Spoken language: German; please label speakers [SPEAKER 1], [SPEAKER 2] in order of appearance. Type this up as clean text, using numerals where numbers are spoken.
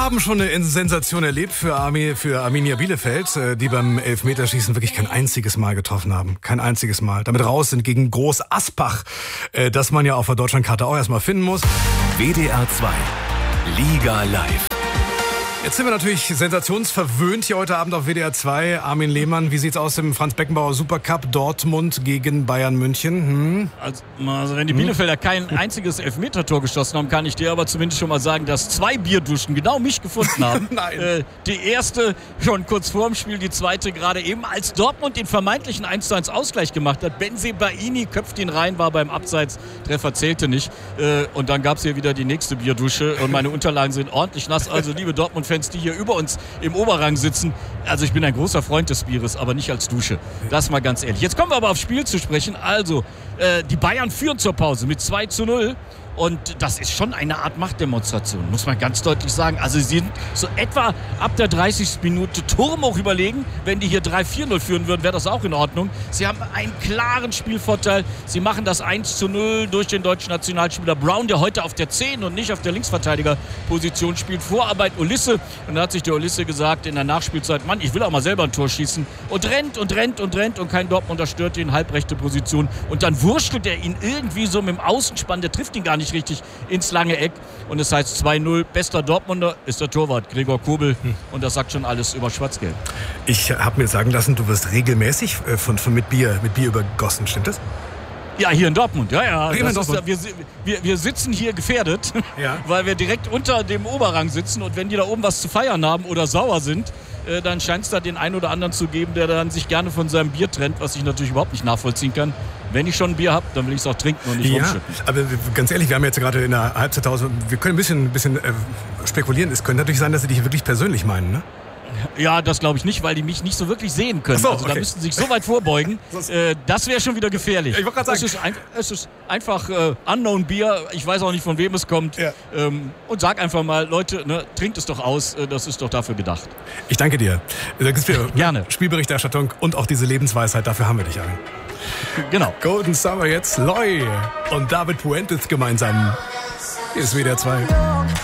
[SPEAKER 1] haben schon eine Sensation erlebt für Arminia Bielefeld, die beim Elfmeterschießen wirklich kein einziges Mal getroffen haben. Kein einziges Mal. Damit raus sind gegen Groß Aspach, das man ja auf der Deutschlandkarte auch erstmal finden muss.
[SPEAKER 2] WDR 2 Liga Live.
[SPEAKER 1] Jetzt sind wir natürlich sensationsverwöhnt hier heute Abend auf WDR 2. Armin Lehmann, wie sieht's aus im Franz-Beckenbauer Supercup Dortmund gegen Bayern München?
[SPEAKER 3] Also wenn die Bielefelder kein einziges Elfmetertor geschossen haben, kann ich dir aber zumindest schon mal sagen, dass 2 Bierduschen genau mich gefunden haben.
[SPEAKER 1] Nein.
[SPEAKER 3] Die erste schon kurz vor dem Spiel, die zweite gerade eben, als Dortmund den vermeintlichen 1:1 Ausgleich gemacht hat. Bensebaini köpft ihn rein, war beim Abseits, Treffer zählte nicht. Und dann gab's hier wieder die nächste Bierdusche und meine Unterlagen sind ordentlich nass. Also liebe Dortmund-Fans, die hier über uns im Oberrang sitzen. Also ich bin ein großer Freund des Bieres, aber nicht als Dusche. Das mal ganz ehrlich. Jetzt kommen wir aber aufs Spiel zu sprechen. Also, die Bayern führen zur Pause mit 2:0. Und das ist schon eine Art Machtdemonstration, muss man ganz deutlich sagen. Also sie sind so etwa ab der 30. Minute turmhoch überlegen. Wenn die hier 3-4-0 führen würden, wäre das auch in Ordnung. Sie haben einen klaren Spielvorteil. Sie machen das 1:0 durch den deutschen Nationalspieler Brown, der heute auf der 10 und nicht auf der Linksverteidigerposition spielt. Vorarbeit Ulisse. Und da hat sich der Ulisse gesagt in der Nachspielzeit, Mann, ich will auch mal selber ein Tor schießen. Und rennt und kein Dortmunder stört ihn, halbrechte Position. Und dann wurschtelt er ihn irgendwie so mit dem Außenspann, der trifft ihn gar nicht richtig ins lange Eck. Und es heißt 2:0. Bester Dortmunder ist der Torwart Gregor Kobel. Und das sagt schon alles über Schwarz-Gelb.
[SPEAKER 1] Ich habe mir sagen lassen, du wirst regelmäßig mit Bier übergossen. Stimmt das?
[SPEAKER 3] Ja, hier in Dortmund. Ja.
[SPEAKER 1] Dortmund.
[SPEAKER 3] Wir sitzen hier gefährdet,
[SPEAKER 1] ja,
[SPEAKER 3] weil wir direkt unter dem Oberrang sitzen. Und wenn die da oben was zu feiern haben oder sauer sind, dann scheint es da den einen oder anderen zu geben, der dann sich gerne von seinem Bier trennt, was ich natürlich überhaupt nicht nachvollziehen kann. Wenn ich schon ein Bier habe, dann will ich es auch trinken und nicht rumschütten.
[SPEAKER 1] Aber ganz ehrlich, wir haben jetzt gerade in der Halbzeitpause, wir können ein bisschen spekulieren. Es könnte natürlich sein, dass sie dich wirklich persönlich meinen, ne?
[SPEAKER 3] Ja, das glaube ich nicht, weil die mich nicht so wirklich sehen können.
[SPEAKER 1] Ach so,
[SPEAKER 3] also da
[SPEAKER 1] okay.
[SPEAKER 3] müssten sie sich so weit vorbeugen. Das wäre schon wieder gefährlich.
[SPEAKER 1] Ich wollte gerade sagen.
[SPEAKER 3] Es ist einfach unknown Bier. Ich weiß auch nicht, von wem es kommt.
[SPEAKER 1] Ja.
[SPEAKER 3] Und sag einfach mal, Leute, ne, trinkt es doch aus. Das ist doch dafür gedacht.
[SPEAKER 1] Ich danke dir.
[SPEAKER 3] Gerne.
[SPEAKER 1] Spielberichterstattung und auch diese Lebensweisheit, dafür haben wir dich allen.
[SPEAKER 3] Genau.
[SPEAKER 1] Golden Summer jetzt, Loy und David Puentes gemeinsam. Hier ist WDR 2.